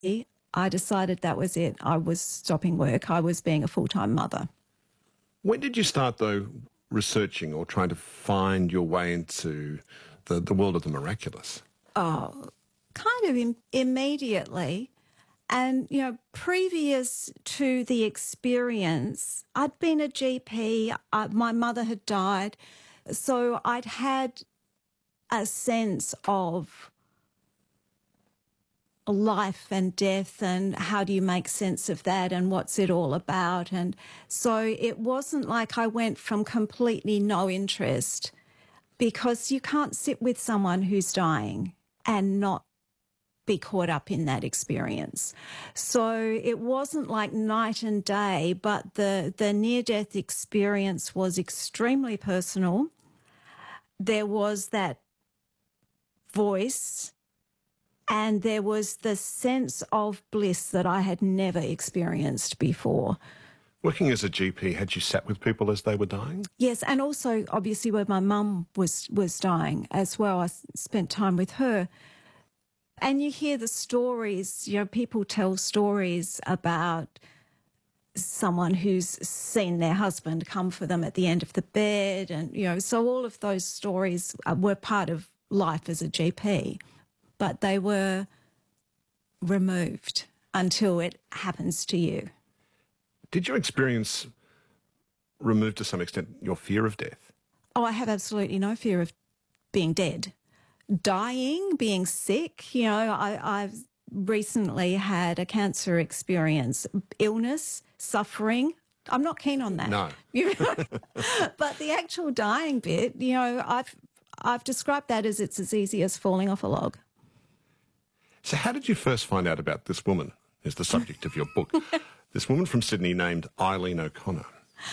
I decided that was it. I was stopping work. I was being a full-time mother. When did you start, though, researching or trying to find your way into the world of the miraculous? Oh, kind of immediately. And, you know, previous to the experience, I'd been a GP. My mother had died. So I'd had a sense of life and death and how do you make sense of that and what's it all about. And so it wasn't like I went from completely no interest, because you can't sit with someone who's dying and not be caught up in that experience. So it wasn't like night and day, but the near-death experience was extremely personal. There was that voice and there was the sense of bliss that I had never experienced before. Working as a GP, had you sat with people as they were dying? Yes, and also obviously when my mum was dying as well, I spent time with her. And you hear the stories, you know, people tell stories about someone who's seen their husband come for them at the end of the bed. And, you know, so all of those stories were part of life as a GP, but they were removed until it happens to you. Did your experience remove to some extent your fear of death? Oh, I have absolutely no fear of being dead. Dying, being sick, you know, I've recently had a cancer experience, illness, suffering. I'm not keen on that. No. You know? But the actual dying bit, you know, I've described that as it's as easy as falling off a log. So how did you first find out about this woman as the subject of your book? This woman from Sydney named Eileen O'Connor.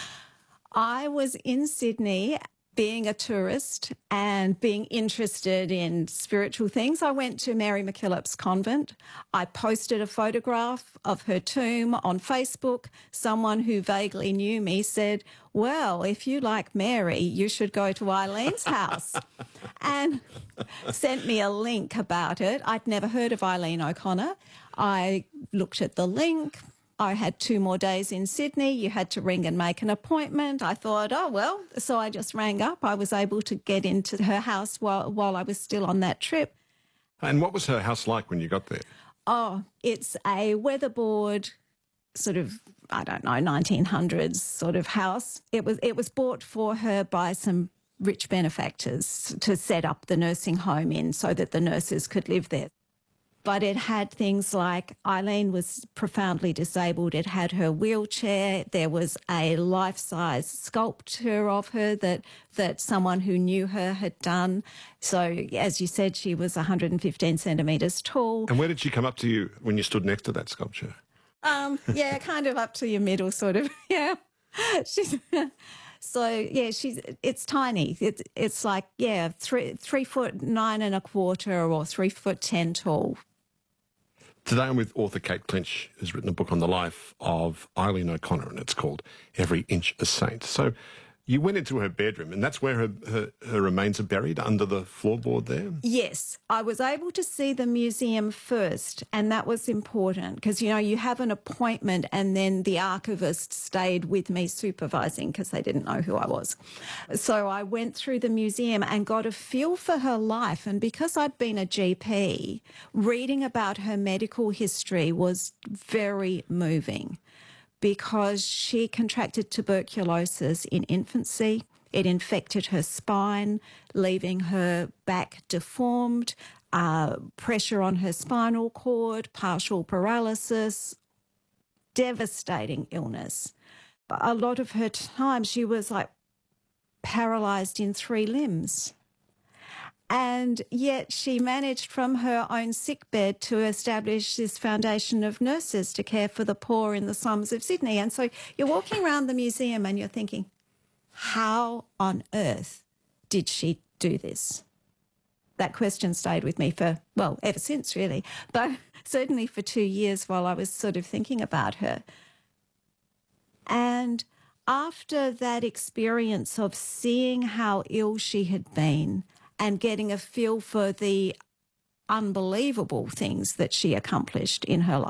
I was in Sydney being a tourist and being interested in spiritual things. I went to Mary MacKillop's convent. I posted a photograph of her tomb on Facebook. Someone who vaguely knew me said, well, if you like Mary, you should go to Eileen's house. And sent me a link about it. I'd never heard of Eileen O'Connor. I looked at the link. I had 2 more days in Sydney. You had to ring and make an appointment. I thought, oh, well, so I just rang up. I was able to get into her house while I was still on that trip. And what was her house like when you got there? Oh, it's a weatherboard sort of, I don't know, 1900s sort of house. It was bought for her by some rich benefactors to set up the nursing home in so that the nurses could live there. But it had things like Eileen was profoundly disabled. It had her wheelchair. There was a life-size sculpture of her that someone who knew her had done. So, as you said, she was 115 centimetres tall. And where did she come up to you when you stood next to that sculpture? Yeah, kind of up to your middle, sort of. Yeah. So yeah, it's tiny. It's like 3'9¼ or 3'10" tall. Today I'm with author Kate Clinch, who's written a book on the life of Eileen O'Connor, and it's called Every Inch a Saint. So you went into her bedroom, and that's where her remains are buried, under the floorboard there? Yes. I was able to see the museum first, and that was important because, you know, you have an appointment and then the archivist stayed with me supervising because they didn't know who I was. So I went through the museum and got a feel for her life, and because I'd been a GP, reading about her medical history was very moving, because she contracted tuberculosis in infancy. It infected her spine, leaving her back deformed, pressure on her spinal cord, partial paralysis, devastating illness. A lot of her time she was like paralysed in 3 limbs. And yet she managed from her own sickbed to establish this foundation of nurses to care for the poor in the slums of Sydney. And so you're walking around the museum and you're thinking, how on earth did she do this? That question stayed with me for, well, ever since really, but certainly for 2 years while I was sort of thinking about her. And after that experience of seeing how ill she had been, and getting a feel for the unbelievable things that she accomplished in her life.